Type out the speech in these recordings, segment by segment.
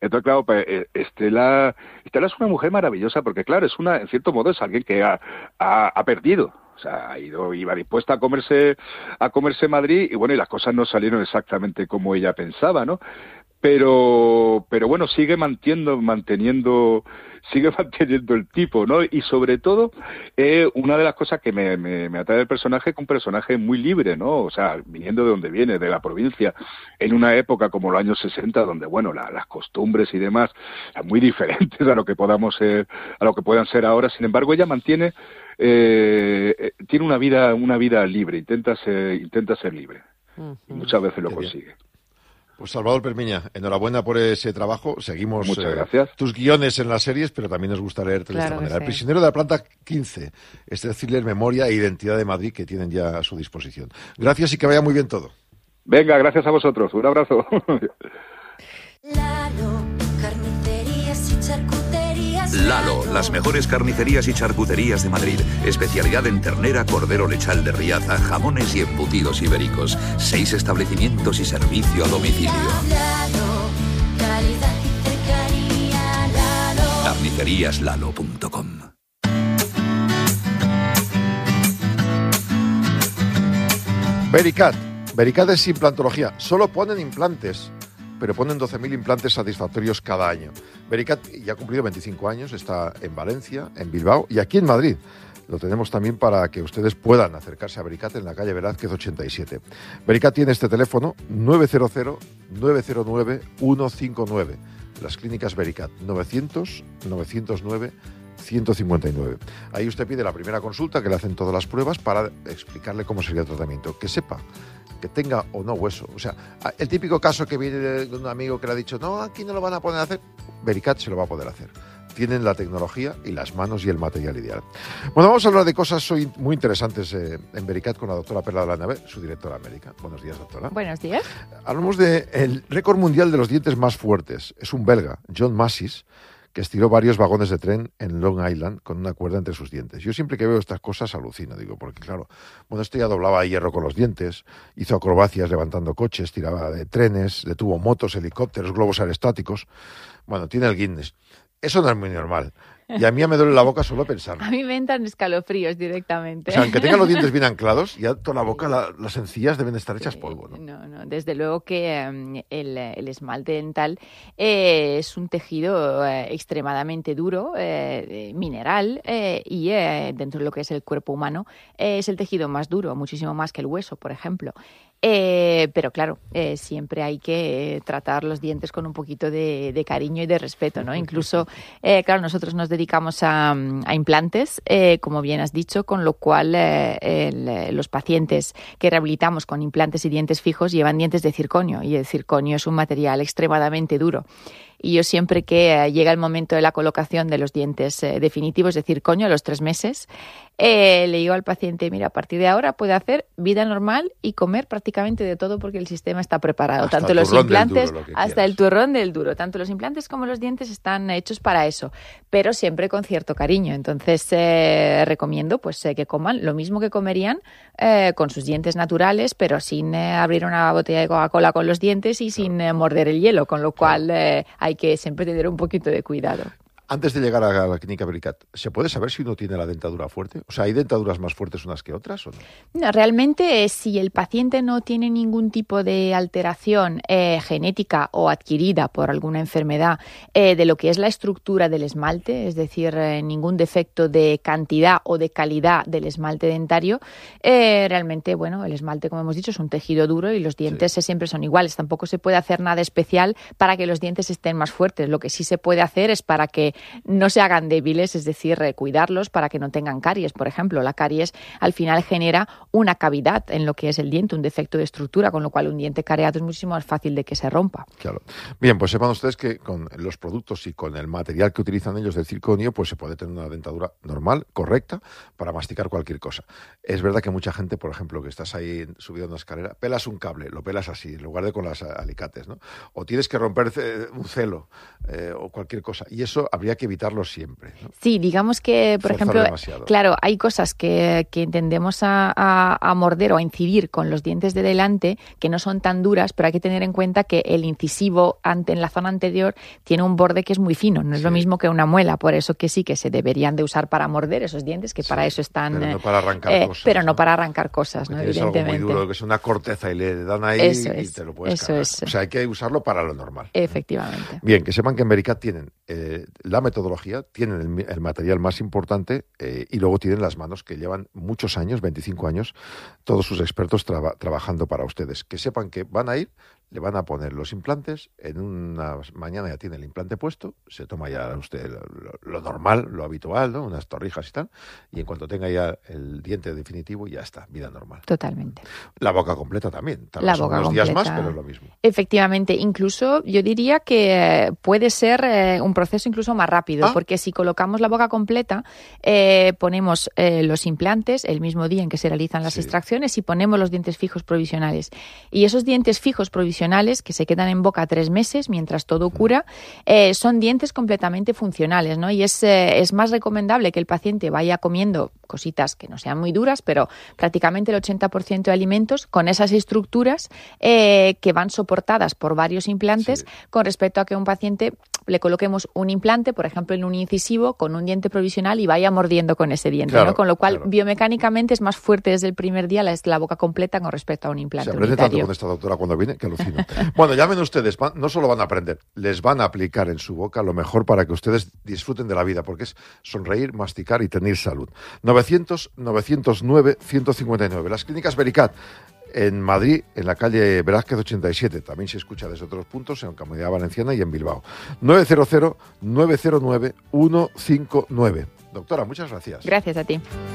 Entonces, claro, pues, Estela es una mujer maravillosa porque, claro, en cierto modo, es alguien que ha perdido. O sea, iba dispuesta a comerse Madrid y bueno, y las cosas no salieron exactamente como ella pensaba, ¿no? Pero bueno, sigue manteniendo el tipo, ¿no? Y sobre todo, una de las cosas que me atrae del personaje es que un personaje muy libre, ¿no? O sea, viniendo de donde viene, de la provincia, en una época como los años 60, donde, bueno, las costumbres y demás son muy diferentes a lo que puedan ser ahora. Sin embargo, ella tiene una vida libre, intenta ser libre. Y muchas veces lo Qué bien. consigue. Pues Salvador Permiña, enhorabuena por ese trabajo. Seguimos Muchas gracias. tus guiones en las series, pero también nos gusta leerte de esta manera. El prisionero de la planta 15, este thriller Memoria e Identidad de Madrid que tienen ya a su disposición. Gracias y que vaya muy bien todo. Venga, gracias a vosotros. Un abrazo. Lalo, las mejores carnicerías y charcuterías de Madrid. Especialidad en ternera, cordero lechal de Riaza, jamones y embutidos ibéricos. 6 establecimientos y servicio a domicilio. Carniceríaslalo.com. Vericat. Vericat es implantología. Solo ponen implantes, pero ponen 12.000 implantes satisfactorios cada año. Vericat ya ha cumplido 25 años, está en Valencia, en Bilbao y aquí en Madrid. Lo tenemos también para que ustedes puedan acercarse a Vericat en la calle Velázquez 87. Vericat tiene este teléfono 900-909-159. Las clínicas Vericat, 900-909-159. Ahí usted pide la primera consulta, que le hacen todas las pruebas para explicarle cómo sería el tratamiento. Que sepa que tenga o no hueso. O sea, el típico caso que viene de un amigo que le ha dicho, no, aquí no lo van a poder hacer, Vericat se lo va a poder hacer. Tienen la tecnología y las manos y el material ideal. Bueno, vamos a hablar de cosas hoy muy interesantes en Vericat con la doctora Perla de la Nave, su directora médica. Buenos días, doctora. Buenos días. Hablamos del récord mundial de los dientes más fuertes. Es un belga, John Massis, que estiró varios vagones de tren en Long Island con una cuerda entre sus dientes. Yo siempre que veo estas cosas alucino, digo, porque claro, bueno, esto ya doblaba hierro con los dientes, hizo acrobacias levantando coches, tiraba de trenes, detuvo motos, helicópteros, globos aerostáticos. Bueno, tiene el Guinness. Eso no es muy normal. Y a mí ya me duele la boca solo pensarlo. A mí me entran escalofríos directamente. O sea, aunque tenga los dientes bien anclados, ya toda la boca, las encías deben estar hechas polvo, ¿no? No, desde luego que el esmalte dental es un tejido extremadamente duro, mineral, y dentro de lo que es el cuerpo humano es el tejido más duro, muchísimo más que el hueso, por ejemplo. Pero claro, siempre hay que tratar los dientes con un poquito de cariño y de respeto, ¿no? Incluso, claro, nosotros nos dedicamos a implantes, como bien has dicho, con lo cual los pacientes que rehabilitamos con implantes y dientes fijos llevan dientes de circonio, y el circonio es un material extremadamente duro. Y yo siempre que llega el momento de la colocación de los dientes definitivos de circonio a los 3 meses, le digo al paciente, mira, a partir de ahora puede hacer vida normal y comer prácticamente de todo porque el sistema está preparado. Hasta tanto los implantes, duro, hasta el turrón del duro. Tanto los implantes como los dientes están hechos para eso, pero siempre con cierto cariño. Entonces recomiendo pues que coman lo mismo que comerían con sus dientes naturales, pero sin abrir una botella de Coca-Cola con los dientes y sin morder el hielo, con lo cual hay que siempre tener un poquito de cuidado. Antes de llegar a la clínica Vericat, ¿se puede saber si uno tiene la dentadura fuerte? O sea, ¿hay dentaduras más fuertes unas que otras o no? No, realmente, si el paciente no tiene ningún tipo de alteración genética o adquirida por alguna enfermedad de lo que es la estructura del esmalte, es decir, ningún defecto de cantidad o de calidad del esmalte dentario, realmente, bueno, el esmalte, como hemos dicho, es un tejido duro y los dientes siempre son iguales. Tampoco se puede hacer nada especial para que los dientes estén más fuertes. Lo que sí se puede hacer es para que no se hagan débiles, es decir, cuidarlos para que no tengan caries. Por ejemplo, la caries al final genera una cavidad en lo que es el diente, un defecto de estructura, con lo cual un diente cariado es muchísimo más fácil de que se rompa. Claro. Bien, pues sepan ustedes que con los productos y con el material que utilizan ellos del circonio, pues se puede tener una dentadura normal, correcta, para masticar cualquier cosa. Es verdad que mucha gente, por ejemplo, que estás ahí subido a una escalera, pelas un cable, lo pelas así, en lugar de con los alicates, ¿no? O tienes que romper un celo, o cualquier cosa. Y eso habría que evitarlo siempre, ¿no? Sí, digamos que, por ejemplo, demasiado. Claro, hay cosas que tendemos a morder o a incidir con los dientes de delante que no son tan duras, pero hay que tener en cuenta que el incisivo en la zona anterior tiene un borde que es muy fino, no es lo mismo que una muela, por eso que sí que se deberían de usar para morder esos dientes, que para eso están... Pero no para arrancar cosas. Pero no para arrancar cosas, ¿no? Evidentemente. Es algo muy duro, que es una corteza y le dan ahí y te lo puedes cargar. O sea, hay que usarlo para lo normal. Efectivamente. Bien, que sepan que en Vericat tienen la metodología, tienen el material más importante y luego tienen las manos que llevan muchos años, 25 años, todos sus expertos trabajando para ustedes. Que sepan que van a ir, le van a poner los implantes, en una mañana ya tiene el implante puesto, se toma ya usted lo normal, lo habitual, ¿no? Unas torrijas y tal, y en cuanto tenga ya el diente definitivo, ya está, vida normal. Totalmente. La boca completa también, tal vez son unos días más, pero es lo mismo. Efectivamente, incluso yo diría que puede ser un proceso incluso más rápido, porque si colocamos la boca completa, ponemos los implantes el mismo día en que se realizan las extracciones y ponemos los dientes fijos provisionales. Y esos dientes fijos provisionales que se quedan en boca 3 meses mientras todo cura, son dientes completamente funcionales, ¿no? Y es más recomendable que el paciente vaya comiendo cositas que no sean muy duras, pero prácticamente el 80% de alimentos con esas estructuras que van soportadas por varios implantes con respecto a que un paciente le coloquemos un implante, por ejemplo, en un incisivo con un diente provisional y vaya mordiendo con ese diente, ¿no? Con lo cual, biomecánicamente es más fuerte desde el primer día la boca completa con respecto a un implante unitario. Se aprende tanto con esta doctora cuando viene que alucino. Bueno, llamen ustedes, no solo van a aprender, les van a aplicar en su boca lo mejor para que ustedes disfruten de la vida, porque es sonreír, masticar y tener salud. 900-909-159. Las clínicas Vericat. En Madrid, en la calle Velázquez 87. También se escucha desde otros puntos, en Comunidad Valenciana y en Bilbao. 900-909-159. Doctora, muchas gracias. Gracias a ti.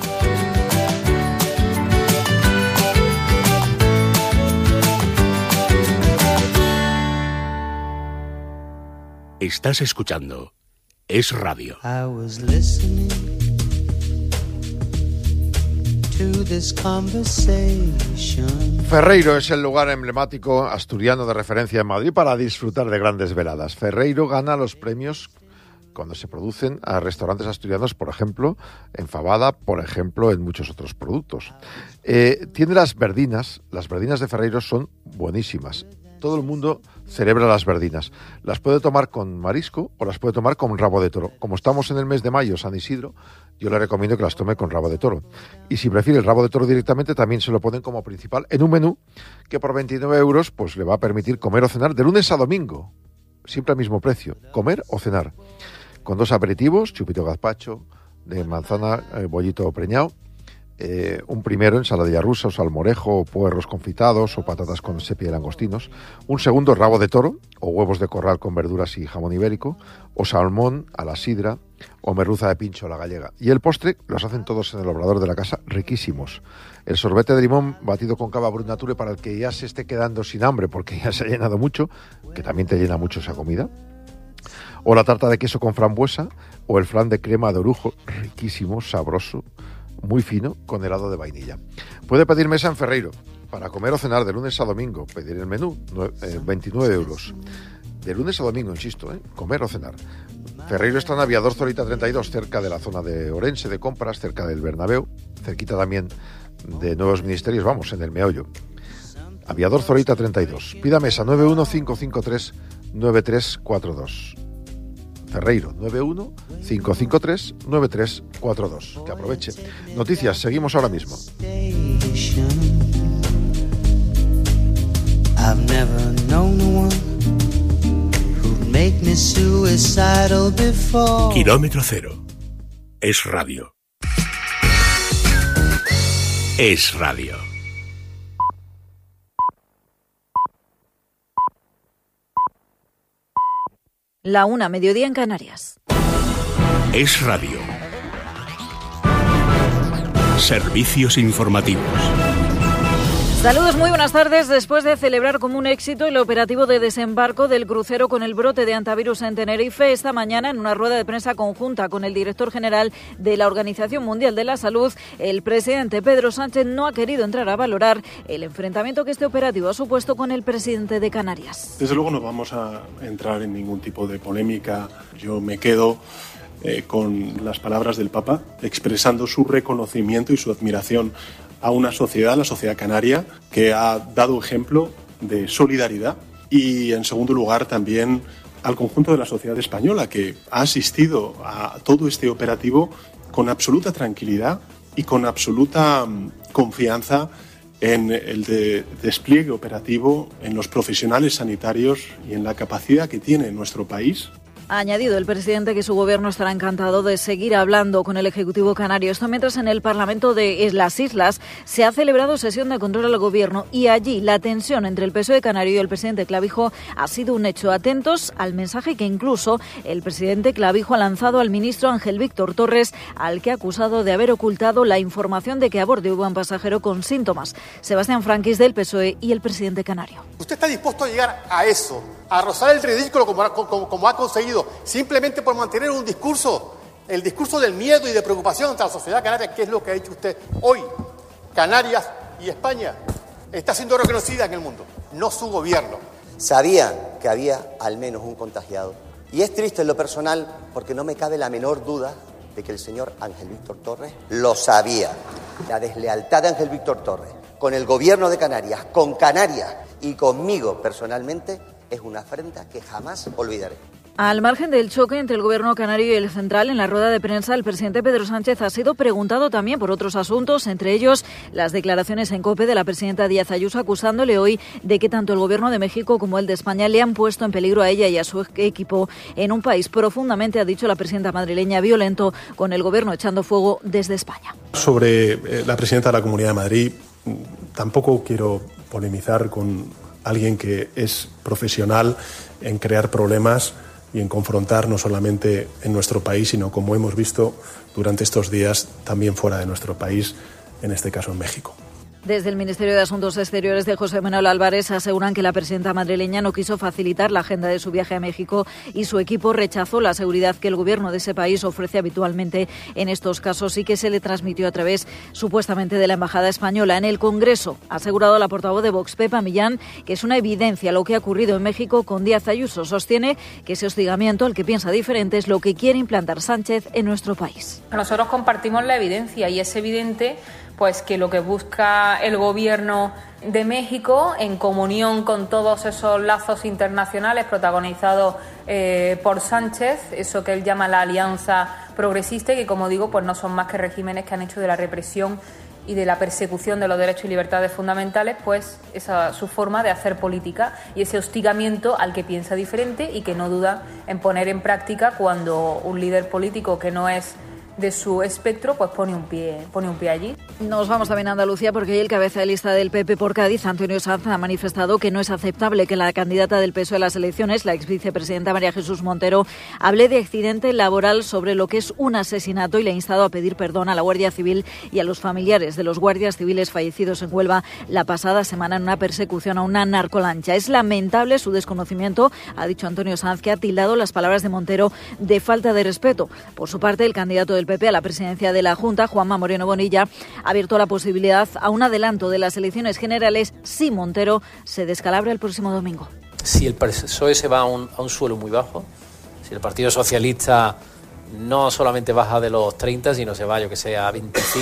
Estás escuchando Es Radio. I was listening to this conversation. Ferreiro es el lugar emblemático asturiano de referencia en Madrid para disfrutar de grandes veladas. Ferreiro gana los premios cuando se producen a restaurantes asturianos, por ejemplo, en fabada, por ejemplo, en muchos otros productos. Tiene las verdinas de Ferreiro son buenísimas. Todo el mundo celebra las verdinas. Las puede tomar con marisco o las puede tomar con rabo de toro. Como estamos en el mes de mayo, San Isidro, yo le recomiendo que las tome con rabo de toro. Y si prefiere el rabo de toro directamente, también se lo ponen como principal en un menú que por 29 euros pues, le va a permitir comer o cenar de lunes a domingo. Siempre al mismo precio, comer o cenar. Con 2 aperitivos, chupito gazpacho, de manzana, bollito preñado, un primero, ensaladilla rusa, o salmorejo, o puerros confitados, o patatas con sepia y langostinos. Un segundo, rabo de toro, o huevos de corral con verduras y jamón ibérico, o salmón a la sidra, o merluza de pincho a la gallega. Y el postre los hacen todos en el obrador de la casa, riquísimos. El sorbete de limón batido con cava Brut Nature para el que ya se esté quedando sin hambre porque ya se ha llenado mucho, que también te llena mucho esa comida. O la tarta de queso con frambuesa, o el flan de crema de orujo, riquísimo, sabroso, muy fino, con helado de vainilla. Puede pedir mesa en Ferreiro para comer o cenar de lunes a domingo. Pedir el menú, 29 euros. De lunes a domingo, insisto, comer o cenar. Ferreiro está en Aviador Zorita 32, cerca de la zona de Orense de compras, cerca del Bernabéu, cerquita también de Nuevos Ministerios, vamos, en el meollo. Aviador Zorita 32. Pida mesa 915539342. Ferreiro, 915539342. Que aproveche. Noticias, seguimos ahora mismo. I've never known one who'd make me suicidal before. Kilómetro Cero. Es Radio. Es Radio. La 1, mediodía en Canarias. Es Radio. Servicios informativos. Saludos, muy buenas tardes. Después de celebrar como un éxito el operativo de desembarco del crucero con el brote de hantavirus en Tenerife, esta mañana en una rueda de prensa conjunta con el director general de la Organización Mundial de la Salud, el presidente Pedro Sánchez no ha querido entrar a valorar el enfrentamiento que este operativo ha supuesto con el presidente de Canarias. Desde luego no vamos a entrar en ningún tipo de polémica. Yo me quedo con las palabras del Papa expresando su reconocimiento y su admiración a una sociedad, la sociedad canaria, que ha dado ejemplo de solidaridad, y en segundo lugar también al conjunto de la sociedad española, que ha asistido a todo este operativo con absoluta tranquilidad y con absoluta confianza en el despliegue operativo, en los profesionales sanitarios y en la capacidad que tiene nuestro país. Ha añadido el presidente que su gobierno estará encantado de seguir hablando con el Ejecutivo canario. Esto mientras en el Parlamento de las Islas se ha celebrado sesión de control al gobierno y allí la tensión entre el PSOE canario y el presidente Clavijo ha sido un hecho. Atentos al mensaje que incluso el presidente Clavijo ha lanzado al ministro Ángel Víctor Torres, al que ha acusado de haber ocultado la información de que a bordo hubo un pasajero con síntomas. Sebastián Franquis del PSOE y el presidente canario. ¿Usted está dispuesto a llegar a eso, a rozar el ridículo como ha conseguido, simplemente por mantener un discurso, el discurso del miedo y de preocupación ante la sociedad canaria, que es lo que ha hecho usted hoy? Canarias y España está siendo reconocida en el mundo, no su gobierno. Sabían que había al menos un contagiado. Y es triste en lo personal porque no me cabe la menor duda de que el señor Ángel Víctor Torres lo sabía. La deslealtad de Ángel Víctor Torres con el gobierno de Canarias, con Canarias y conmigo personalmente, es una afrenta que jamás olvidaré. Al margen del choque entre el gobierno canario y el central, en la rueda de prensa el presidente Pedro Sánchez ha sido preguntado también por otros asuntos, entre ellos las declaraciones en COPE de la presidenta Díaz Ayuso, acusándole hoy de que tanto el gobierno de México como el de España le han puesto en peligro a ella y a su equipo en un país profundamente, ha dicho la presidenta madrileña, violento, con el gobierno echando fuego desde España. Sobre la presidenta de la Comunidad de Madrid, tampoco quiero polemizar con alguien que es profesional en crear problemas y en confrontar no solamente en nuestro país, sino, como hemos visto durante estos días, también fuera de nuestro país, en este caso en México. Desde el Ministerio de Asuntos Exteriores de José Manuel Álvarez aseguran que la presidenta madrileña no quiso facilitar la agenda de su viaje a México y su equipo rechazó la seguridad que el gobierno de ese país ofrece habitualmente en estos casos y que se le transmitió a través, supuestamente, de la Embajada Española. En el Congreso ha asegurado la portavoz de Vox, Pepa Millán, que es una evidencia lo que ha ocurrido en México con Díaz Ayuso. Sostiene que ese hostigamiento al que piensa diferente es lo que quiere implantar Sánchez en nuestro país. Nosotros compartimos la evidencia y es evidente pues que lo que busca el gobierno de México, en comunión con todos esos lazos internacionales protagonizados por Sánchez, eso que él llama la alianza progresista, y que, como digo, pues no son más que regímenes que han hecho de la represión y de la persecución de los derechos y libertades fundamentales, pues esa su forma de hacer política y ese hostigamiento al que piensa diferente y que no duda en poner en práctica cuando un líder político que no es de su espectro pues pone un pie allí. Nos vamos también a Andalucía porque hoy el cabeza de lista del PP por Cádiz, Antonio Sanz, ha manifestado que no es aceptable que la candidata del PSOE a las elecciones, la exvicepresidenta María Jesús Montero, hable de accidente laboral sobre lo que es un asesinato y le ha instado a pedir perdón a la Guardia Civil y a los familiares de los guardias civiles fallecidos en Huelva la pasada semana en una persecución a una narcolancha. Es lamentable su desconocimiento, ha dicho Antonio Sanz, que ha tildado las palabras de Montero de falta de respeto. Por su parte, el candidato del PP a la presidencia de la Junta, Juanma Moreno Bonilla, ha abierto la posibilidad a un adelanto de las elecciones generales si Montero se descalabra el próximo domingo. Si el PSOE se va a un suelo muy bajo, si el Partido Socialista no solamente baja de los 30, sino se va, yo que sé, a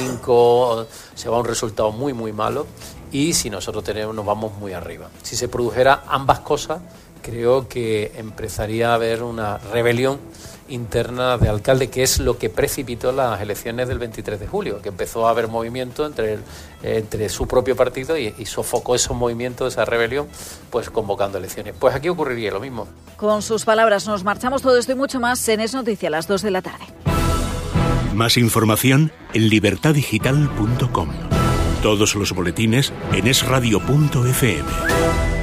25, se va a un resultado muy, muy malo, y si nosotros nos vamos muy arriba. Si se produjera ambas cosas, creo que empezaría a haber una rebelión interna de alcalde, que es lo que precipitó las elecciones del 23 de julio, que empezó a haber movimiento entre su propio partido y sofocó esos movimientos, esa rebelión, pues convocando elecciones. Pues aquí ocurriría lo mismo. Con sus palabras nos marchamos. Todo esto y mucho más en Es Noticia a las 2 de la tarde. Más información en libertadigital.com. Todos los boletines en esradio.fm.